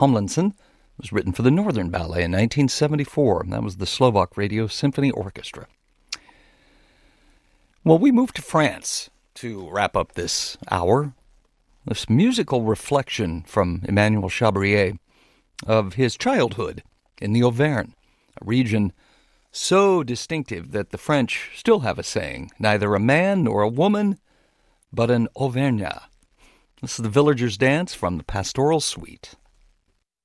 Tomlinson was written for the Northern Ballet in 1974. That was the Slovak Radio Symphony Orchestra. Well, we move to France to wrap up this hour. This musical reflection from Emmanuel Chabrier of his childhood in the Auvergne, a region so distinctive that the French still have a saying, neither a man nor a woman, but an Auvergnat. This is the Villagers' Dance from the Pastoral Suite.